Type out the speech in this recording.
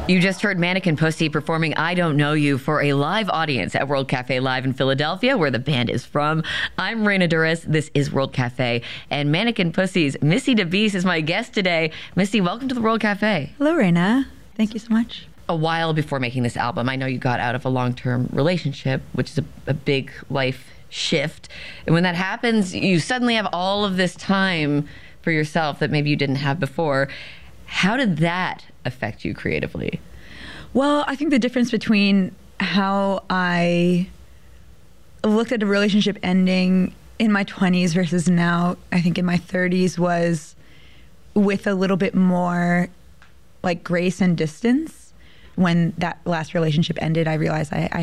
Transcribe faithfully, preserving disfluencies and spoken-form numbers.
You just heard Mannequin Pussy performing I Don't Know You for a live audience at World Cafe Live in Philadelphia, where the band is from. I'm Raina Duras. This is World Cafe. And Mannequin Pussy's Missy DeBeast is my guest today. Missy, welcome to the World Cafe. Hello, Raina. Thank you so much. A while before making this album, I know you got out of a long-term relationship, which is a, a big life shift. And when that happens, you suddenly have all of this time for yourself that maybe you didn't have before. How did that affect you creatively? Well, I think the difference between how I looked at a relationship ending in my twenties versus now, I think in my thirties, was with a little bit more like grace and distance. When that last relationship ended, I realized I, I